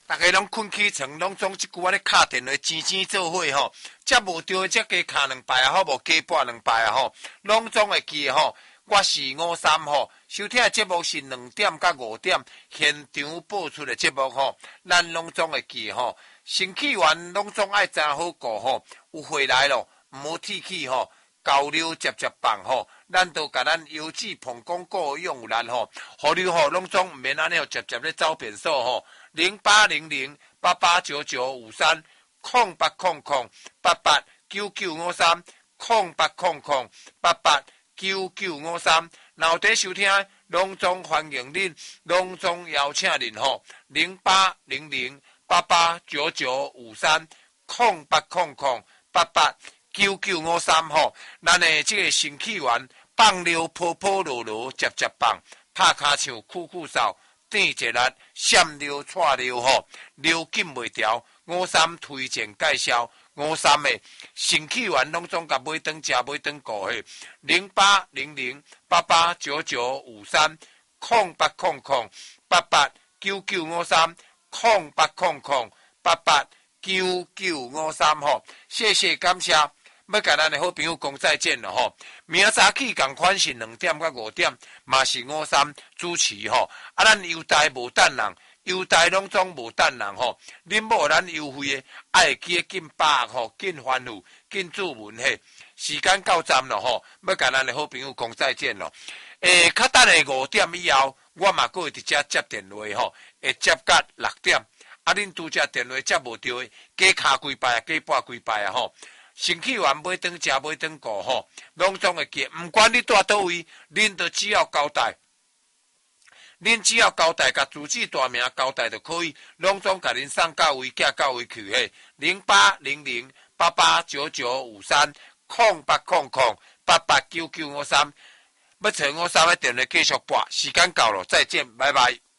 大家拢困起床，拢总即句仔咧敲电话，钱钱做伙吼，则无对，则加敲2摆也好，无加拨2摆也好，拢总会记吼。我是53吼，收听的节目是2点到5点现场播出的节目吼，咱拢总会记吼。新起员拢总爱真好过吼，有回来咯，毋好提起吼。交流接棒吼，咱都甲咱油脂捧广告用咱吼，互你吼拢总毋免安尼接咧走变数吼，0800889953 0800889953 然后伫收听，拢总欢迎恁，拢总邀请恁吼，0800889953 0800889953吼，咱的这个新起源放溜坡坡路路接棒，拍卡唱酷酷扫，点一力闪溜串溜吼，溜紧袂调。53推荐介绍，53的新起源拢总甲买顿食买顿过去，0800889953 0800889953 0800889953吼，谢谢感谢。要甲咱的好朋友讲再见了吼，明仔早起共款是2点到5点，嘛是53主持吼。啊，咱优待无等人，优待拢总无等人吼。恁无咱优惠的，爱记得紧把握吼，紧欢呼，紧注文嘿。时间到站了吼，要甲咱的好朋友讲再见咯。较等的5点以后，我嘛阁会伫遮接电话吼，会接到6点。啊，恁拄则电话接无到的，加卡几摆啊，加拨几摆啊吼。新起源买顿食买顿过吼，拢总会记。毋管你住倒位，恁都只要交代，恁只要交代，甲自己大名交代就可以。拢总甲恁送到位，寄到位去嘿。0800889953 0800889953，要找53的电话继续拨。时间到了，再见，拜拜。